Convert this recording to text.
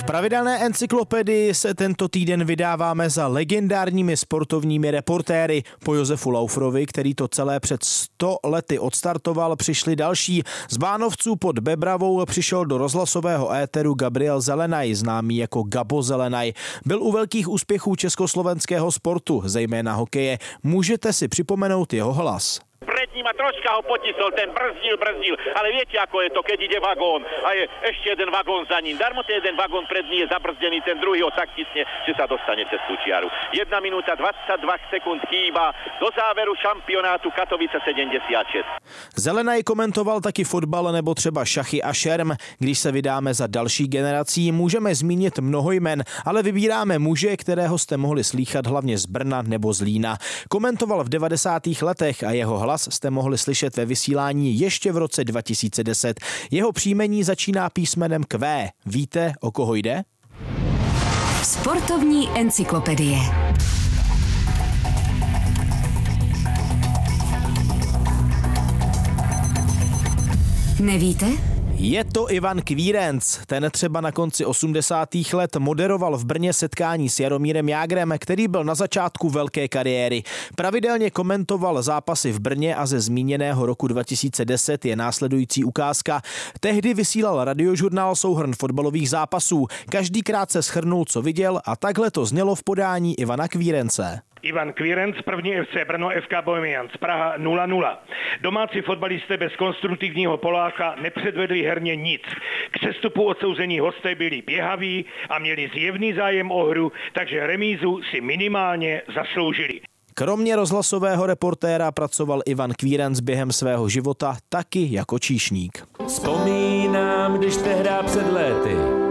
pravidelné encyklopedii se tento týden vydáváme za legendárními sportovními reportéry. Po Josefu Laufrovi, který to celé před 100 lety odstartoval, přišli další. Z Bánovců pod Bebravou přišel do rozhlasového éteru Gabriel Zelenaj, známý jako Gabo Zelenaj. Byl u velkých úspěchů československého sportu, zejména hokeje. Můžete si připomenout jeho hlas. Pred ním a troška ho potisol, ten brzdil, ale viete, ako je to, keď ide vagón a je ešte jeden vagón za ním. Darmo ten jeden vagón pred ním je zabrzdený, ten druhý ho tak tisne, že sa dostane cez tú čiaru. 1 minúta 22 sekúnd chýba do záveru šampionátu Katovice 76. Zelenaj komentoval taky fotbal nebo třeba šachy a šerm. Když se vydáme za další generací, můžeme zmínit mnoho jmen, ale vybíráme muže, kterého jste mohli slýchat hlavně z Brna nebo z Lína. Komentoval v 90. letech a jeho hlas jste mohli slyšet ve vysílání ještě v roce 2010. Jeho příjmení začíná písmenem Q. Víte, o koho jde? Sportovní encyklopedie. Nevíte? Je to Ivan Kvírenc. Ten třeba na konci 80. let moderoval v Brně setkání s Jaromírem Jágrem, který byl na začátku velké kariéry. Pravidelně komentoval zápasy v Brně a ze zmíněného roku 2010 je následující ukázka. Tehdy vysílal radiožurnál souhrn fotbalových zápasů. Každýkrát se shrnul, co viděl, a takhle to znělo v podání Ivana Kvírence. Ivan Kvírenc, první FC Brno, FK Bohemians, Praha 0-0. Domácí fotbalisté bez konstruktivního Poláka nepředvedli herně nic. K přestupu odsouzení hosté byli běhaví a měli zjevný zájem o hru, takže remízu si minimálně zasloužili. Kromě rozhlasového reportéra pracoval Ivan Kvírenc během svého života taky jako číšník. Vzpomínám, když tehdy před léty